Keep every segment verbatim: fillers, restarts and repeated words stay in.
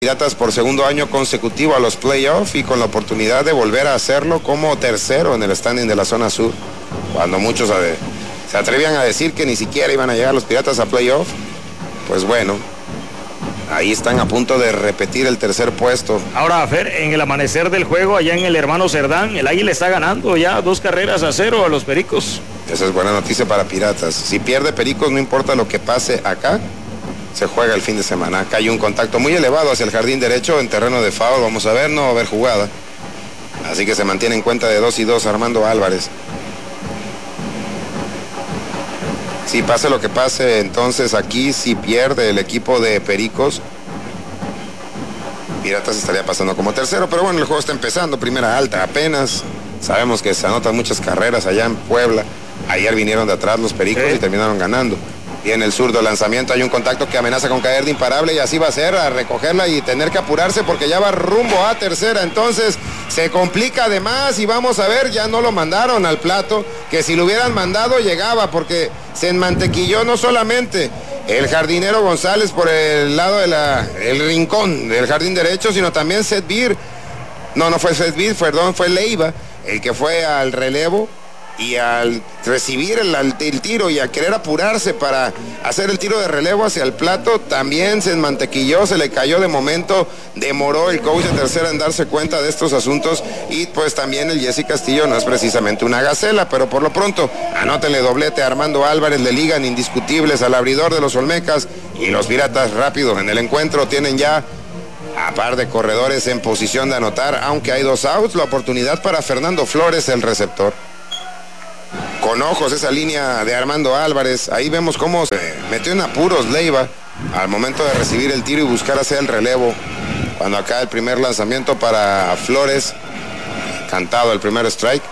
Piratas por segundo año consecutivo a los playoffs y con la oportunidad de volver a hacerlo como tercero en el standing de la zona sur. Cuando muchos se atrevían a decir que ni siquiera iban a llegar los Piratas a playoff, pues bueno, ahí están a punto de repetir el tercer puesto. Ahora, Fer, en el amanecer del juego allá en el Hermano Cerdán, el Águila está ganando ya dos carreras a cero a los Pericos. Esa es buena noticia para Piratas. Si pierde Pericos, no importa lo que pase acá, se juega el fin de semana. Acá hay un contacto muy elevado hacia el jardín derecho en terreno de foul. Vamos a ver, no va a haber jugada. Así que se mantiene en cuenta de dos y dos Armando Álvarez. Si pase lo que pase, entonces aquí si pierde el equipo de Pericos, Piratas estaría pasando como tercero. Pero bueno, el juego está empezando, primera alta apenas. Sabemos que se anotan muchas carreras allá en Puebla. Ayer vinieron de atrás los Pericos ¿Eh? y terminaron ganando. Viene el zurdo lanzamiento, hay un contacto que amenaza con caer de imparable y así va a ser, a recogerla y tener que apurarse porque ya va rumbo a tercera. Entonces se complica además y vamos a ver, ya no lo mandaron al plato, que si lo hubieran mandado llegaba porque se enmantequilló no solamente el jardinero González por el lado de la, el rincón del jardín derecho, sino también Seth Beer, no, no fue Seth Beer, perdón, fue Leiva el que fue al relevo. Y al recibir el, el tiro y a querer apurarse para hacer el tiro de relevo hacia el plato, también se enmantequilló, se le cayó de momento, demoró el coach de tercera en darse cuenta de estos asuntos y pues también el Jesse Castillo no es precisamente una gacela, pero por lo pronto anótenle doblete a Armando Álvarez, le ligan indiscutibles al abridor de los Olmecas y los Piratas rápido en el encuentro tienen ya a par de corredores en posición de anotar, aunque hay dos outs, la oportunidad para Fernando Flores, el receptor. Con ojos esa línea de Armando Álvarez, ahí vemos cómo se metió en apuros Leiva al momento de recibir el tiro y buscar hacer el relevo, cuando acá el primer lanzamiento para Flores, cantado el primer strike.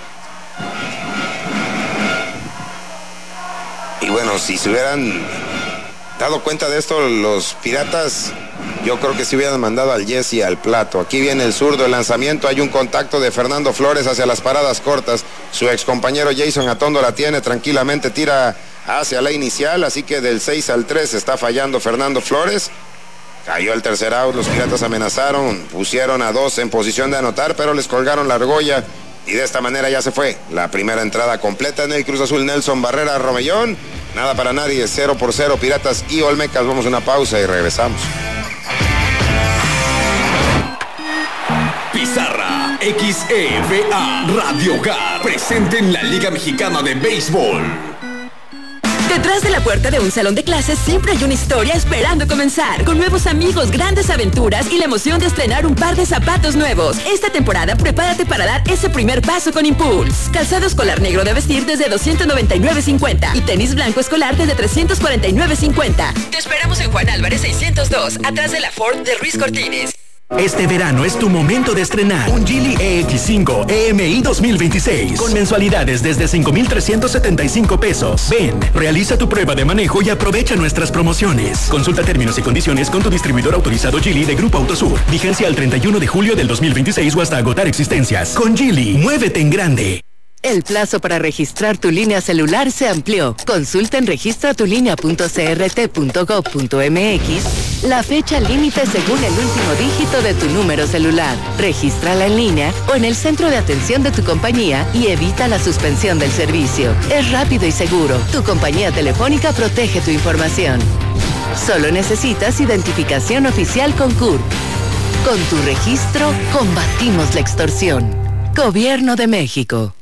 Y bueno, si se hubieran dado cuenta de esto los Piratas, yo creo que si hubieran mandado al Jesse al plato. Aquí viene el zurdo, el lanzamiento, hay un contacto de Fernando Flores hacia las paradas cortas. Su ex compañero Jason Atondo la tiene, tranquilamente tira hacia la inicial, así que del seis al tres está fallando Fernando Flores. Cayó el tercer out, los Piratas amenazaron, pusieron a dos en posición de anotar, pero les colgaron la argolla y de esta manera ya se fue la primera entrada completa en el Cruz Azul. Nelson Barrera Romellón, nada para nadie, cero por cero Piratas y Olmecas. Vamos a una pausa y regresamos. Pizarra X E V A Radio Hogar presente en la Liga Mexicana de Béisbol. Detrás de la puerta de un salón de clases siempre hay una historia esperando comenzar, con nuevos amigos, grandes aventuras y la emoción de estrenar un par de zapatos nuevos. Esta temporada prepárate para dar ese primer paso con Impulse. Calzado escolar negro de vestir desde doscientos noventa y nueve cincuenta y tenis blanco escolar desde trescientos cuarenta y nueve cincuenta. Te esperamos en Juan Álvarez seiscientos dos, atrás de la Ford de Ruiz Cortines. Este verano es tu momento de estrenar un Geely E X cinco E M I dos mil veintiséis con mensualidades desde cinco mil trescientos setenta y cinco pesos. Ven, realiza tu prueba de manejo y aprovecha nuestras promociones. Consulta términos y condiciones con tu distribuidor autorizado Geely de Grupo Autosur. Vigencia al treinta y uno de julio del dos mil veintiséis o hasta agotar existencias. Con Geely, muévete en grande. El plazo para registrar tu línea celular se amplió. Consulta en registra tu línea punto c r t punto gov punto m x la fecha límite según el último dígito de tu número celular. Regístrala en línea o en el centro de atención de tu compañía y evita la suspensión del servicio. Es rápido y seguro. Tu compañía telefónica protege tu información. Solo necesitas identificación oficial con C U R. Con tu registro, combatimos la extorsión. Gobierno de México.